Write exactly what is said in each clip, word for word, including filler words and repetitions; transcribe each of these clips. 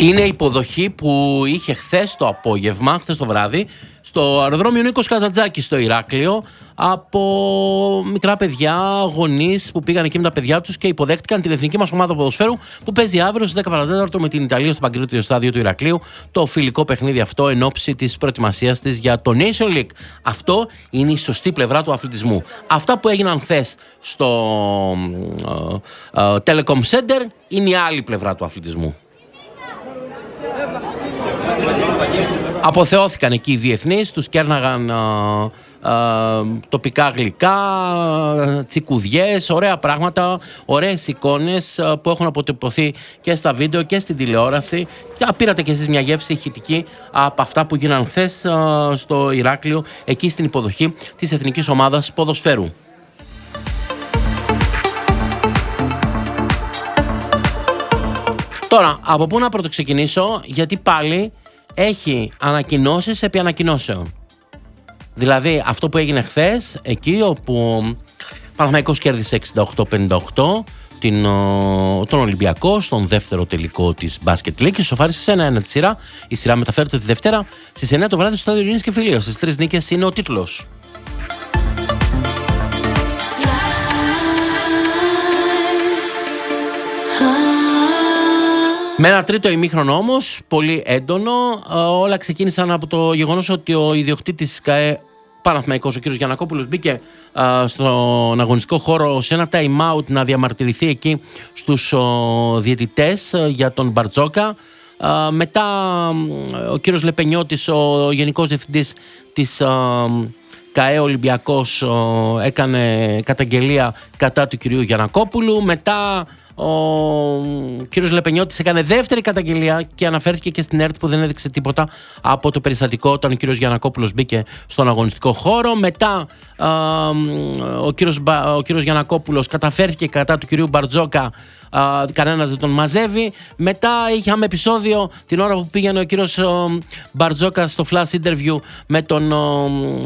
Είναι η υποδοχή που είχε χθες το απόγευμα, χθες το βράδυ, στο αεροδρόμιο Νίκος Καζαντζάκης στο Ηράκλειο, από μικρά παιδιά, γονείς που πήγαν εκεί με τα παιδιά τους και υποδέχτηκαν την εθνική μας ομάδα ποδοσφαίρου που παίζει αύριο στις δέκα παρά τέταρτο με την Ιταλία στο Παγκόσμιο Στάδιο του Ηρακλείου. Το φιλικό παιχνίδι αυτό εν ώψη της προετοιμασίας της για το Nation League. Αυτό είναι η σωστή πλευρά του αθλητισμού. Αυτά που έγιναν χθες στο uh, uh, Telecom Center είναι η άλλη πλευρά του αθλητισμού. Αποθεώθηκαν εκεί οι διεθνείς, τους κέρναγαν α, α, τοπικά γλυκά, τσικουδιές, ωραία πράγματα, ωραίες εικόνες α, που έχουν αποτυπωθεί και στα βίντεο και στην τηλεόραση. Και πήρατε και εσείς μια γεύση ηχητική από αυτά που γίνανε χθες α, στο Ηράκλειο, εκεί στην υποδοχή της Εθνικής Ομάδας Ποδοσφαίρου. Τώρα, από πού να πρωτοξεκινήσω, γιατί πάλι έχει ανακοινώσεις επί ανακοινώσεων. Δηλαδή αυτό που έγινε χθες, εκεί όπου ο Παναθηναϊκός κέρδισε εξήντα οκτώ πενήντα οκτώ την, τον Ολυμπιακό στον δεύτερο τελικό της Basket League και σοφάρισε σε ένα ένα τη σειρά. Η σειρά μεταφέρεται τη Δευτέρα στις εννιά το βράδυ στο Στάδιο Ειρήνης και Φιλίας. Στις τρεις νίκες είναι ο τίτλος. Με ένα τρίτο ημίχρονο όμως, πολύ έντονο, όλα ξεκίνησαν από το γεγονός ότι ο ιδιοκτήτης ΚΑΕ Παναθηναϊκός, ο κ. Γιαννακόπουλος, μπήκε α, στον αγωνιστικό χώρο σε ένα time out να διαμαρτυρηθεί εκεί στους ο, διαιτητές α, για τον Μπαρτζόκα. Α, μετά ο κ. Λεπενιώτης, ο γενικός διευθυντής της α, ΚΑΕ Ολυμπιακός, α, έκανε καταγγελία κατά του κ. Γιαννακόπουλου. Μετά ο κύριος Λεπενιώτης έκανε δεύτερη καταγγελία και αναφέρθηκε και στην ΕΡΤ που δεν έδειξε τίποτα από το περιστατικό όταν ο κύριος Γιαννακόπουλος μπήκε στον αγωνιστικό χώρο. Μετά α, ο, κύριος, ο κύριος Γιαννακόπουλος καταφέρθηκε κατά του κυρίου Μπαρτζόκα, α, κανένας δεν τον μαζεύει. Μετά είχαμε επεισόδιο την ώρα που πήγαινε ο κύριος Μπαρτζόκα στο flash interview με τον ο,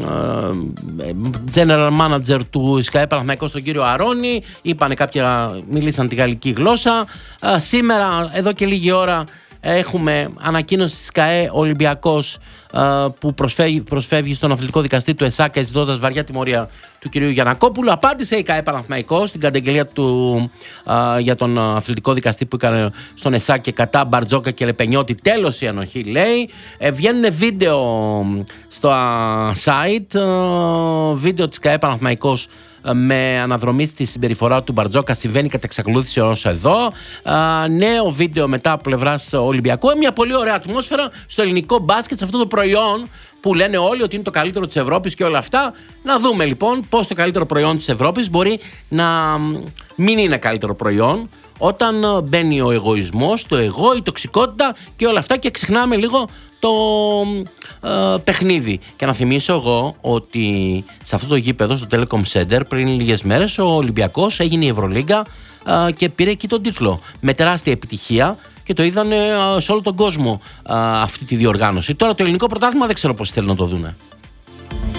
general manager του ΣΚΑΕ Παναθηναϊκός, τον κύριο Αρώνη. Είπανε κάποια, μιλήσαν τη γαλλική γλώσσα. Α, σήμερα, εδώ και λίγη ώρα, έχουμε ανακοίνωση της ΚΑΕ Ολυμπιακός α, που προσφεύγει, προσφεύγει στον αθλητικό δικαστή του ΕΣΑΚΑ ζητώντας βαριά τιμωρία του κυρίου Γιαννακόπουλου. Απάντησε η ΚΑΕ Παναθηναϊκός στην καταγγελία του α, για τον αθλητικό δικαστή που έκανε στον ΕΣΑΚΑ κατά Μπαρτζόκα και Λεπενιώτη. Τέλος η ανοχή, λέει. Ε, βγαίνουν βίντεο στο α, site, α, βίντεο της ΚΑΕ Παναθηναϊκός με αναδρομή στη συμπεριφορά του Μπαρτζόκα, συμβαίνει κατά εξακολούθηση όσο εδώ. Α, νέο βίντεο μετά από πλευράς Ολυμπιακού. Μια πολύ ωραία ατμόσφαιρα στο ελληνικό μπάσκετ, σε αυτό το προϊόν που λένε όλοι ότι είναι το καλύτερο της Ευρώπης και όλα αυτά. Να δούμε λοιπόν πώς το καλύτερο προϊόν της Ευρώπης μπορεί να μην είναι καλύτερο προϊόν όταν μπαίνει ο εγωισμός, το εγώ, η τοξικότητα και όλα αυτά και ξεχνάμε λίγο το ε, παιχνίδι. Και να θυμίσω εγώ ότι σε αυτό το γήπεδο, στο Telecom Center, πριν λίγες μέρες ο Ολυμπιακός έγινε η Ευρωλίγκα ε, και πήρε εκεί τον τίτλο με τεράστια επιτυχία και το είδαν ε, σε όλο τον κόσμο ε, αυτή τη διοργάνωση. Τώρα το ελληνικό πρωτάθλημα δεν ξέρω πώς θέλουν να το δούνε.